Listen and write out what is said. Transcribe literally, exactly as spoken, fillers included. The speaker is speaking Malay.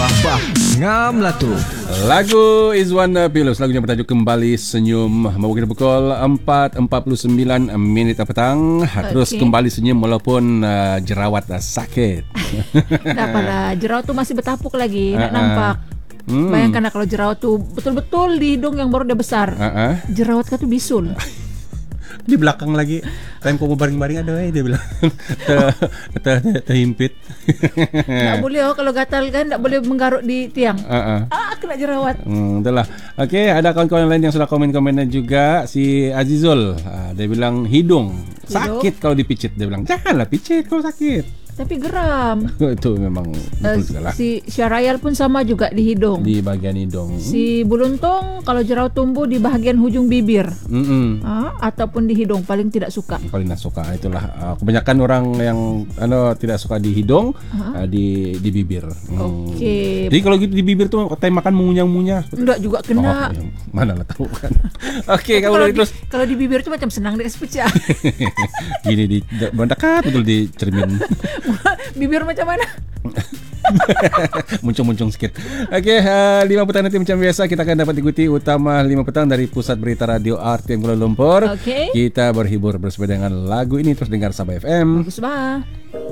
Bah, ngam lah tu. Lagu Izwan Pilus, lagunya bertajuk Kembali Senyum. Mau kita pukul empat empat puluh sembilan minit petang. Terus okay. Kembali senyum walaupun uh, jerawat uh, sakit. Tak apalah, jerawat tu masih bertapuk lagi, nak uh-uh. nampak. Hmm. Bayangkan kalau jerawat tu betul-betul di hidung yang baru dah besar. Uh-uh. Jerawat kau tu bisul. Di belakang lagi time kau mau baring-baring ada eh dia bilang ter, ter, ter, terhimpit. Tak boleh oh, kalau gatal kan tak boleh menggaruk di tiang. Uh-uh. Ah kena jerawat. Hmm, itulah. Okey, ada kawan-kawan lain yang sudah komen-komen juga. Si Azizul, uh, dia bilang hidung, hidung sakit kalau dipicit. Dia bilang janganlah picit kalau sakit. Tapi geram. Itu memang betul uh, segala. Si Syarayal pun sama juga di hidung. Di bagian hidung. Si Buluntung kalau jerawat tumbuh di bahagian hujung bibir. Ha, ataupun di hidung paling tidak suka. Paling tidak suka itulah. Uh, kebanyakan orang yang ano tidak suka di hidung, uh, di di bibir. Hmm. Okey. Jadi kalau gitu di bibir tuh time makan mengunyah-ngunyah. Enggak juga kena. Oh, mana lah tahu kan. Okey, kalau terus kalau di bibir tu macam senang dia pecah. Gini di mendekat betul di cermin. Bibir macam mana? Muncung-muncung sikit. Okey, uh, lima petang nanti macam biasa kita akan dapat ikuti utama lima petang dari Pusat Berita Radio R T M Kuala Lumpur. Okay. Kita berhibur bersama dengan lagu ini, terus dengar Sabah F M. Bagus bah.